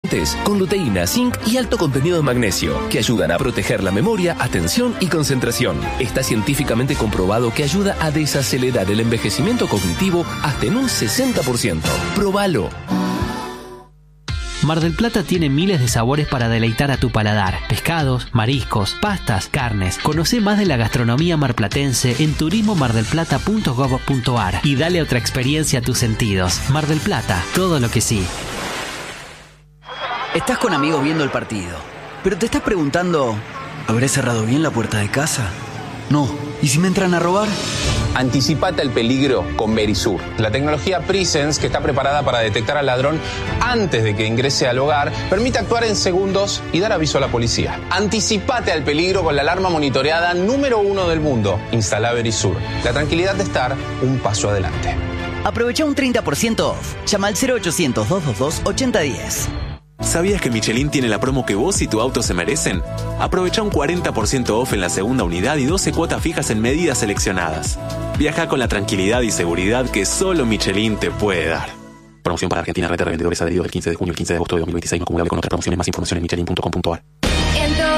con luteína, zinc y alto contenido de magnesio, que ayudan a proteger la memoria, atención y concentración. Está científicamente comprobado que ayuda a desacelerar el envejecimiento cognitivo hasta en un 60%. ¡Próbalo! Mar del Plata tiene miles de sabores para deleitar a tu paladar. Pescados, mariscos, pastas, carnes. Conocé más de la gastronomía marplatense en turismomardelplata.gov.ar y dale otra experiencia a tus sentidos. Mar del Plata, todo lo que sí. Estás con amigos viendo el partido, pero te estás preguntando, ¿habré cerrado bien la puerta de casa? No. ¿Y si me entran a robar? Anticipate al peligro con Verisur, la tecnología Presence que está preparada para detectar al ladrón antes de que ingrese al hogar, permite actuar en segundos y dar aviso a la policía. Anticipate al peligro con la alarma monitoreada número 1 del mundo. Instala Verisur, la tranquilidad de estar un paso adelante. Aprovecha un 30% off. Llama al 0800-222-8010. ¿Sabías que Michelin tiene la promo que vos y tu auto se merecen? Aprovecha un 40% off en la segunda unidad y 12 cuotas fijas en medidas seleccionadas. Viaja con la tranquilidad y seguridad que solo Michelin te puede dar. Promoción para Argentina, red de revendedores adheridos del 15 de junio al 15 de agosto de 2026. No acumulable con otras promociones. Más información en michelin.com.ar.